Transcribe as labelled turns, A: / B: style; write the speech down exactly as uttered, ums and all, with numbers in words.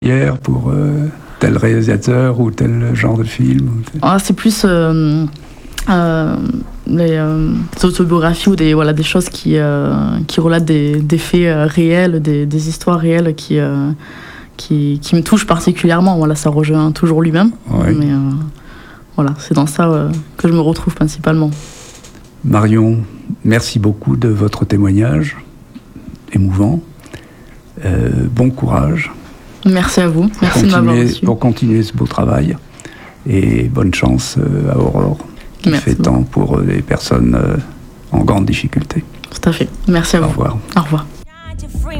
A: Hier pour euh, tel réalisateur ou tel genre de film ou tel...
B: ah, c'est plus euh, euh, les, euh, des autobiographies ou des, voilà, des choses qui, euh, qui relatent des, des faits euh, réels, des, des histoires réelles qui, euh, qui, qui me touchent particulièrement. Voilà, ça rejoint toujours lui-même.
A: Oui.
B: Mais euh, voilà, c'est dans ça euh, que je me retrouve principalement.
A: Marion, merci beaucoup de votre témoignage émouvant. Euh, bon courage.
B: Merci à vous. Merci de m'avoir reçu.
A: Pour continuer ce beau travail. Et bonne chance à Aurore, qui
B: Merci
A: fait
B: beaucoup.
A: tant pour les personnes en grande difficulté.
B: Tout à fait. Merci à vous.
A: Au revoir.
B: Au revoir.